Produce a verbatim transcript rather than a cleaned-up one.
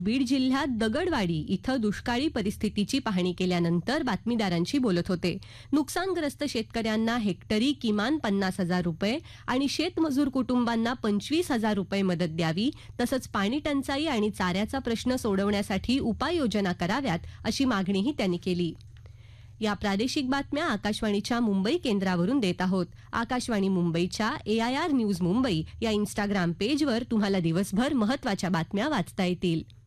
बीड जिल्ह्यात दगडवाडी इथं दुष्काळी परिस्थितीची पाहणी केल्यानंतर बातमीदारांशी बोलत होते. नुकसानग्रस्त शेतकऱ्यांना हेक्टरी किमान पन्नास हजार रुपये आणि शेतमजूर कुटुंबांना पंचवीस हजार रुपये मदत द्यावी, तसंच पाणी टंचाई आणि चाऱ्याचा प्रश्न सोडवण्यासाठी उपाययोजना कराव्यात अशी मागणीही त्यांनी केली. या प्रादेशिक बातम्या आकाशवाणीच्या मुंबई केंद्रावरून देत आहोत. आकाशवाणी मुंबईच्या ए आय आर न्यूज मुंबई या इन्स्टाग्राम पेजवर तुम्हाला दिवसभर महत्त्वाच्या बातम्या वाचता येतील.